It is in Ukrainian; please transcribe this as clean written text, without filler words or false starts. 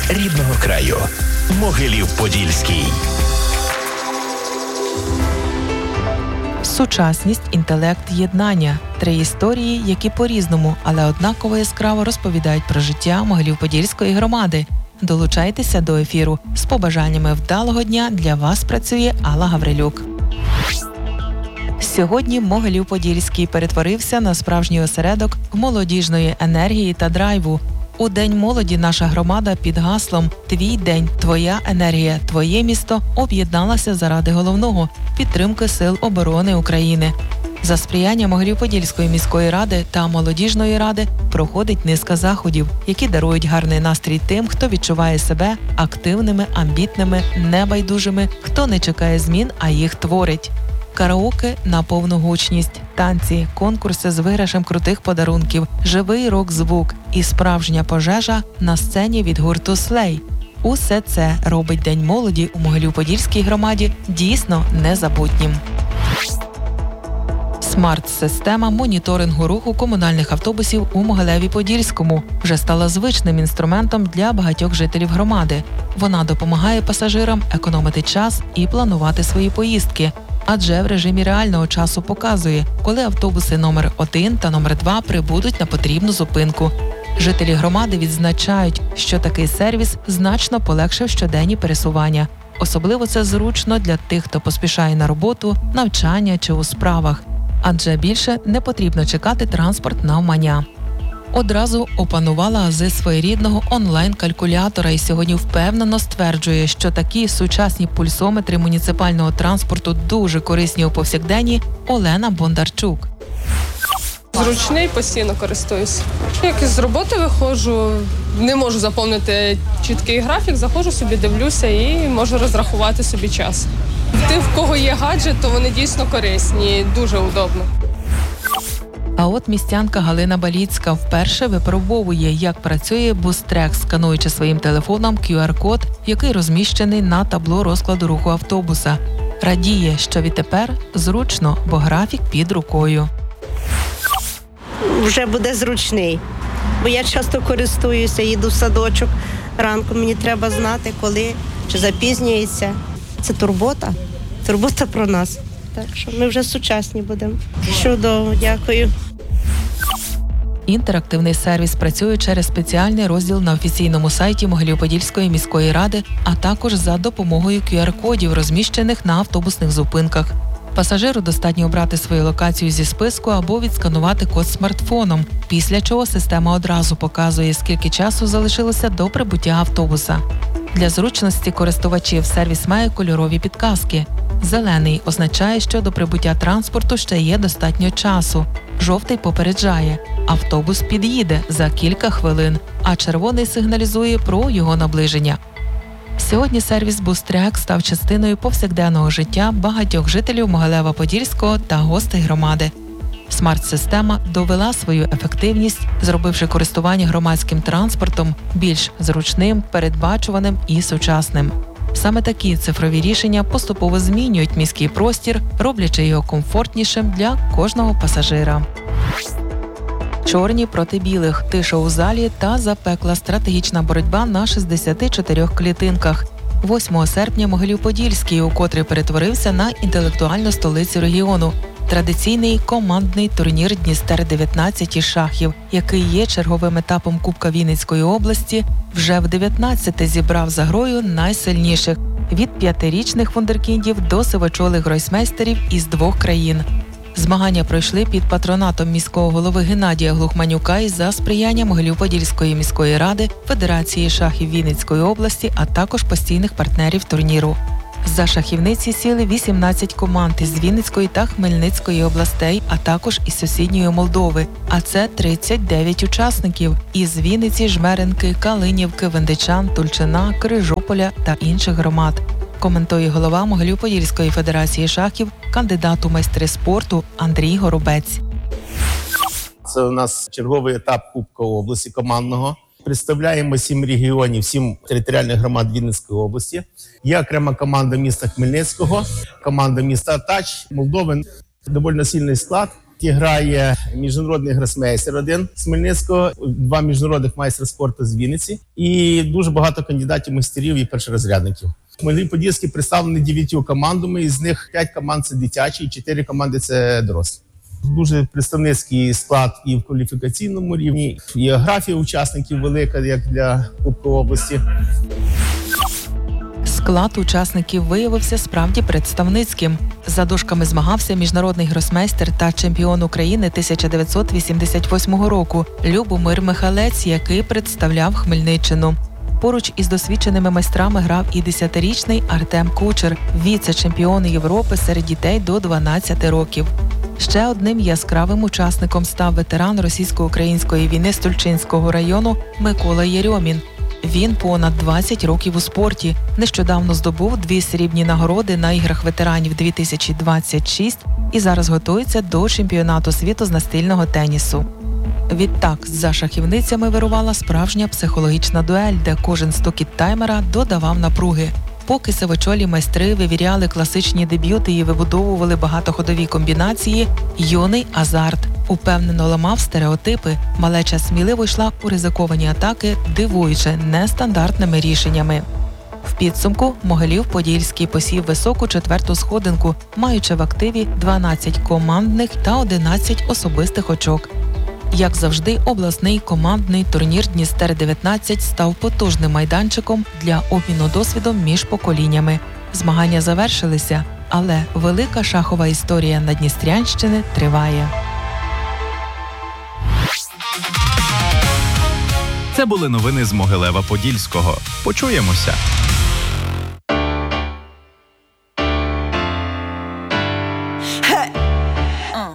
рідного краю. Могилів-Подільський. Сучасність, інтелект, єднання – 3 історії, які по-різному, але однаково яскраво розповідають про життя Могилів-Подільської громади. Долучайтеся до ефіру. З побажаннями вдалого дня для вас працює Алла Гаврилюк. Сьогодні Могилів-Подільський перетворився на справжній осередок молодіжної енергії та драйву. У День молоді наша громада під гаслом «Твій день, твоя енергія, твоє місто» об'єдналася заради головного – підтримки Сил оборони України. За сприяння Могилів-Подільської міської ради та молодіжної ради проходить низка заходів, які дарують гарний настрій тим, хто відчуває себе активними, амбітними, небайдужими, хто не чекає змін, а їх творить. Караоке на повну гучність, танці, конкурси з виграшем крутих подарунків, живий рок-звук і справжня пожежа на сцені від гурту «Слей». Усе це робить День молоді у Могилів-Подільській громаді дійсно незабутнім. Смарт-система моніторингу руху комунальних автобусів у Могилеві-Подільському вже стала звичним інструментом для багатьох жителів громади. Вона допомагає пасажирам економити час і планувати свої поїздки, адже в режимі реального часу показує, коли автобуси номер 1 та номер 2 прибудуть на потрібну зупинку. Жителі громади відзначають, що такий сервіс значно полегшив щоденні пересування. Особливо це зручно для тих, хто поспішає на роботу, навчання чи у справах. Адже більше не потрібно чекати транспорт навмання. Одразу опанувала ази своєрідного онлайн-калькулятора і сьогодні впевнено стверджує, що такі сучасні пульсометри муніципального транспорту дуже корисні у повсякденні Олена Бондарчук. Зручний, постійно користуюсь. Як з роботи виходжу, не можу заповнити чіткий графік, заходжу собі, дивлюся і можу розрахувати собі час. Тим, в кого є гаджет, то вони дійсно корисні, дуже удобно. А от містянка Галина Баліцька вперше випробовує, як працює бустрек, скануючи своїм телефоном QR-код, який розміщений на табло розкладу руху автобуса. Радіє, що відтепер зручно, бо графік під рукою. Вже буде зручний, бо я часто користуюся, їду в садочок, ранку мені треба знати, коли, чи запізнюється. Це турбота про нас. Так що ми вже сучасні будемо. Чудово, дякую. Інтерактивний сервіс працює через спеціальний розділ на офіційному сайті Могилів-Подільської міської ради, а також за допомогою QR-кодів, розміщених на автобусних зупинках. Пасажиру достатньо обрати свою локацію зі списку або відсканувати код смартфоном, після чого система одразу показує, скільки часу залишилося до прибуття автобуса. Для зручності користувачів сервіс має кольорові підказки. Зелений означає, що до прибуття транспорту ще є достатньо часу. Жовтий попереджає – автобус під'їде за кілька хвилин, а червоний сигналізує про його наближення. Сьогодні сервіс «Бустрек» став частиною повсякденного життя багатьох жителів Могилева-Подільського та гостей громади. Смарт-система довела свою ефективність, зробивши користування громадським транспортом більш зручним, передбачуваним і сучасним. Саме такі цифрові рішення поступово змінюють міський простір, роблячи його комфортнішим для кожного пасажира. Чорні проти білих, тиша у залі та запекла стратегічна боротьба на 64 клітинках. 8 серпня Могилів-Подільський укотре перетворився на інтелектуальну столицю регіону. Традиційний командний турнір «Дністер-19» із шахів, який є черговим етапом Кубка Вінницької області, вже в 19-те зібрав за грою найсильніших – від 5-річних вундеркіндів до сивочолих гройсмейстерів із 2 країн. Змагання пройшли під патронатом міського голови Геннадія Глухманюка і за сприяння Могилів-Подільської міської ради, Федерації шахів Вінницької області, а також постійних партнерів турніру. За шахівниці сіли 18 команд із Вінницької та Хмельницької областей, а також із сусідньої Молдови. А це 39 учасників із Вінниці, Жмеринки, Калинівки, Вендичан, Тульчина, Крижополя та інших громад. Коментує голова Могилів-Подільської федерації шахів, кандидат у майстри спорту Андрій Горобець. Це у нас черговий етап Кубка області командного. Представляємо 7 регіонів, 7 територіальних громад Вінницької області. Є окрема команда міста Хмельницького, команда міста Тач, Молдови. Доволі сильний склад. грає міжнародний гросмейстер один з Хмельницького, 2 міжнародних майстра спорту з Вінниці і дуже багато кандидатів майстерів і першорозрядників. Хмельницький представлений 9 командами, із них 5 команд – це дитячі, і 4 команди – це дорослі. Дуже представницький склад і в кваліфікаційному рівні, і географія учасників велика, як для Кубку області. Склад учасників виявився справді представницьким. За дошками змагався міжнародний гросмейстер та чемпіон України 1988 року Любомир Михалець, який представляв Хмельниччину. Поруч із досвідченими майстрами грав і 10-річний Артем Кучер, віце-чемпіон Європи серед дітей до 12 років. Ще одним яскравим учасником став ветеран російсько-української війни з Тульчинського району Микола Єрьомін. Він понад 20 років у спорті. Нещодавно здобув 2 срібні нагороди на іграх ветеранів 2026 і зараз готується до чемпіонату світу з настільного тенісу. Відтак, за шахівницями вирувала справжня психологічна дуель, де кожен стукіт таймера додавав напруги. Поки сивочолі майстри вивіряли класичні дебюти і вибудовували багатоходові комбінації, юний азарт упевнено ламав стереотипи. Малеча сміливо йшла у ризиковані атаки, дивуючи нестандартними рішеннями. В підсумку Могилів-Подільський посів високу 4-ту сходинку, маючи в активі 12 командних та 11 особистих очок. Як завжди, обласний командний турнір «Дністер-19» став потужним майданчиком для обміну досвідом між поколіннями. Змагання завершилися, але велика шахова історія Надністрянщини триває. Це були новини з Могилева-Подільського. Почуємося!